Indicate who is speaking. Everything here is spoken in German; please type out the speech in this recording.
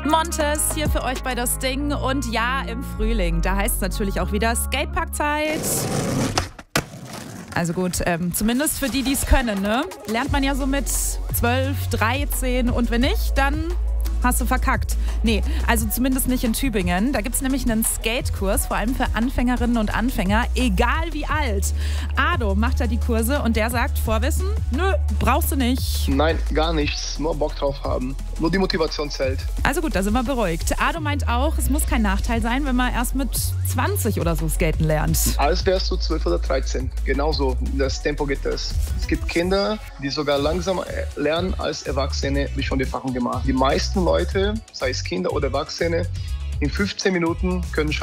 Speaker 1: Montes hier für euch bei Das Ding. Und ja, im Frühling, da heißt es natürlich auch wieder Skateparkzeit. Also gut, zumindest für die es können, ne? Lernt man ja so mit 12, 13 und wenn nicht, dann hast du verkackt. Nee, also zumindest nicht in Tübingen. Da gibt es nämlich einen Skatekurs, vor allem für Anfängerinnen und Anfänger, egal wie alt. Ado macht da die Kurse und der sagt, Vorwissen? Nö, brauchst du nicht.
Speaker 2: Nein, gar nichts. Nur Bock drauf haben. Nur die Motivation zählt.
Speaker 1: Also gut, da sind wir beruhigt. Ado meint auch, es muss kein Nachteil sein, wenn man erst mit 20 oder so skaten lernt.
Speaker 2: Als wärst du 12 oder 13. Genauso, das Tempo geht es. Es gibt Kinder, die sogar langsamer lernen als Erwachsene, wie schon die Erfahrung gemacht. Die meisten Leute, sei es Kinder oder Erwachsene, in 15 Minuten können schon